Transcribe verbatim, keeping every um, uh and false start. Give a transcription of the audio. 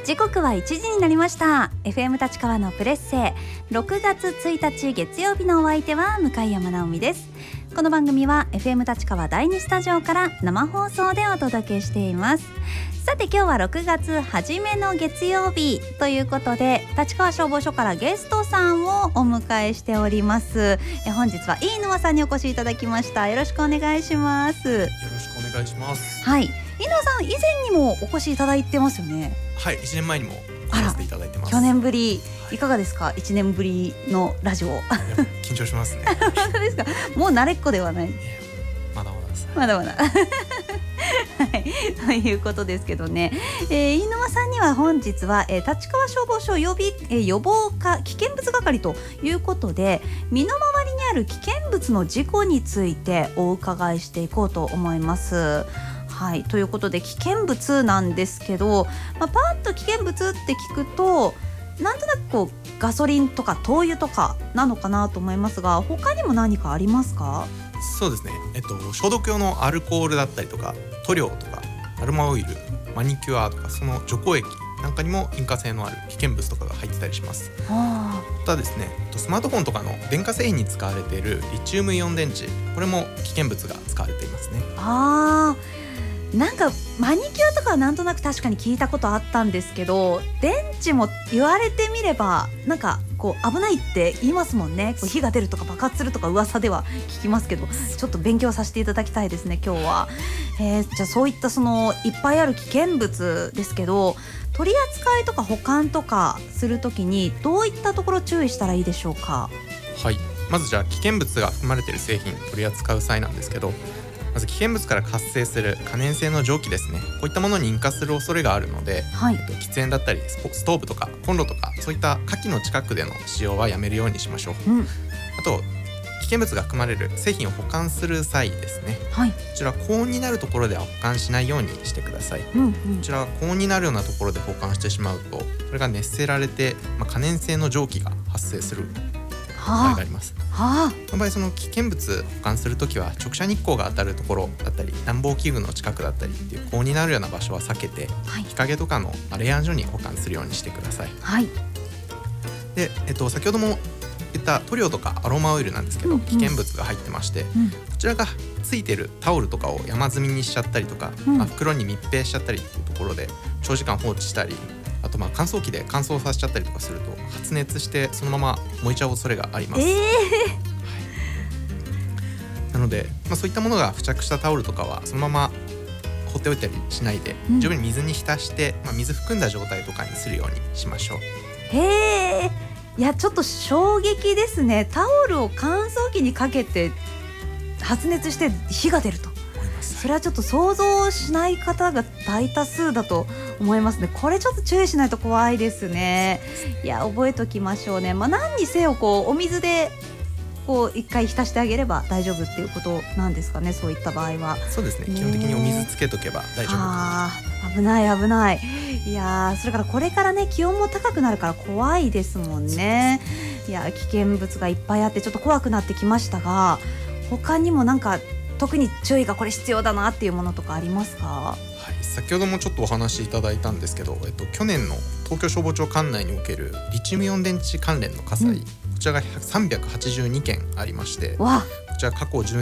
時刻はいちじになりました。 エフエム 立川のプレッセろくがつついたち月曜日のお相手は向山直美です。この番組は エフエム 立川だいにスタジオから生放送でお届けしています。さて今日はろくがつ初めの月曜日ということで、立川消防署からゲストさんをお迎えしております。え本日は飯沼さんにお越しいただきました。よろしくお願いします。 よろしくお願いします。 はい、飯沼さん以前にもお越しいただいてますよね。 はい、いちねんまえにも来させていただいてます。 去年ぶり、いかがですか。いちねんぶりのラジオ緊張しますね本当ですか。もう慣れっこではない。 まだまだです、 まだまだはい、ということですけどね、えー、飯沼さんには本日は、えー、立川消防署予備、えー、予防課危険物係ということで、身の回りにある危険物の事故についてお伺いしていこうと思います。はい、ということで危険物なんですけど、まあ、パーッと危険物って聞くとなんとなくこうガソリンとか灯油とかなのかなと思いますが、他にも何かありますか？ そうですね、えっと、消毒用のアルコールだったりとか塗料とかアロマオイル、マニキュアとかその除光液なんかにも引火性のある危険物とかが入ってたりします。 あまたですね、スマートフォンとかの電化製品に使われているリチウムイオン電池、これも危険物が使われていますね。 あー、なんかマニキュアとかはなんとなく確かに聞いたことあったんですけど、電池も言われてみればなんかこう危ないって言いますもんね。こう火が出るとか爆発するとか噂では聞きますけど、ちょっと勉強させていただきたいですね今日は。えー、じゃあそういったそのいっぱいある危険物ですけど、取り扱いとか保管とかするときにどういったところ注意したらいいでしょうか？ はい、まずじゃあ危険物が含まれている製品取り扱う際なんですけど、まず危険物から発生する可燃性の蒸気ですね、こういったものに引火する恐れがあるので、 はい、 えっと、喫煙だったりストーブとかコンロとかそういった火器の近くでの使用はやめるようにしましょう。 うん、 あと危険物が含まれる製品を保管する際ですね、 はい、 こちら高温になるところでは保管しないようにしてください。 うんうん、 こちら高温になるようなところで保管してしまうと、それが熱せられて、まあ、可燃性の蒸気が発生する場合があります。 はあ、 その場合その危険物保管するときは直射日光が当たるところだったり暖房器具の近くだったりっていう高温になるような場所は避けて、 はい、 日陰とかの冷暗所に保管するようにしてください。 はい、 で、えっと、先ほども言った塗料とかアロマオイルなんですけど、 うんうん、 危険物が入ってまして、 うん、 こちらがついてるタオルとかを山積みにしちゃったりとか、 うん、 まあ、袋に密閉しちゃったりっていうところで長時間放置したり、あとまあ乾燥機で乾燥させちゃったりとかすると発熱してそのまま燃えちゃう恐れがあります。 えーはい、なので、まあ、そういったものが付着したタオルとかはそのまま放っておいたりしないで、 うん、 十分に水に浸して、まあ、水含んだ状態とかにするようにしましょう。 へー、いやちょっと衝撃ですね。タオルを乾燥機にかけて発熱して火が出ると、それはちょっと想像しない方が大多数だと思いますね。これちょっと注意しないと怖いですね。いや覚えておきましょうね。まあ、何にせよこうお水でこう一回浸してあげれば大丈夫っていうことなんですかね、そういった場合は。 そうですね、 ね、 基本的にお水つけとけば大丈夫です。 あー、危ない危ない。いやそれからこれからね気温も高くなるから怖いですもんね。いや危険物がいっぱいあってちょっと怖くなってきましたが、他にもなんか特に注意がこれ必要だなっていうものとかありますか？ はい、先ほどもちょっとお話しいただいたんですけど、えっと、去年の東京消防庁管内におけるリチウムイオン電池関連の火災、うん、こちらがさんびゃくはちじゅうにけんありまして、 わこちら過去じゅう